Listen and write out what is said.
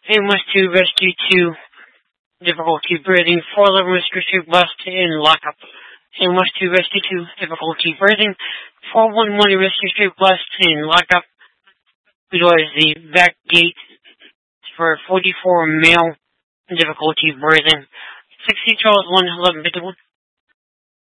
AIM-2 Rescue 2, difficulty breathing, 411 Rescue 3 blast in lockup. AIM-2 Rescue 2, difficulty breathing, 411 Rescue 3 blast in lockup. Utilize the back gate for 44 male, difficulty breathing. 60 Charles 111 51.